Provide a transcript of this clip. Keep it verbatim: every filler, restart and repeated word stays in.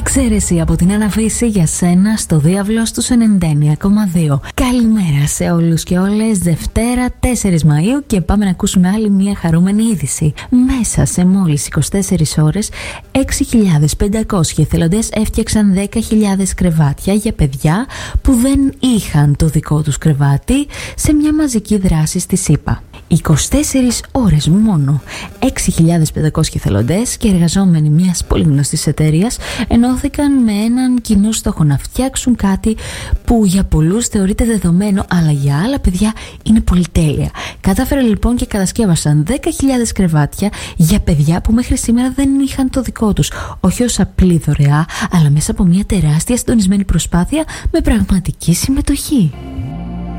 Εξαίρεση από την Αναφύση για σένα στο Διάβλο στους ενενήντα εννέα κόμμα δύο. Καλημέρα σε όλους και όλες. Δευτέρα τέσσερις Μαΐου και πάμε να ακούσουμε άλλη μια χαρούμενη είδηση. Μέσα σε μόλις είκοσι τέσσερις ώρες, έξι χιλιάδες πεντακόσιοι εθελοντές έφτιαξαν δέκα χιλιάδες κρεβάτια για παιδιά που δεν είχαν το δικό τους κρεβάτι σε μια μαζική δράση στη ΣΥΠΑ. είκοσι τέσσερις ώρες μόνο. έξι χιλιάδες πεντακόσιοι εθελοντές και εργαζόμενοι μιας πολύ γνωστής εταιρείας ενώθηκαν με έναν κοινό στόχο να φτιάξουν κάτι που για πολλούς θεωρείται δεδομένο, αλλά για άλλα παιδιά είναι πολυτέλεια. Κατάφεραν λοιπόν και κατασκεύασαν δέκα χιλιάδες κρεβάτια για παιδιά που μέχρι σήμερα δεν είχαν το δικό τους. Όχι ως απλή δωρεά, αλλά μέσα από μια τεράστια συντονισμένη προσπάθεια με πραγματική συμμετοχή.